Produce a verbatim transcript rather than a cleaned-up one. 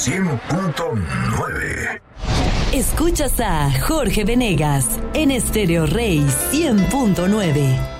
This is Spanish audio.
cien punto nueve. Escuchas a Jorge Venegas en Estéreo Rey cien punto nueve.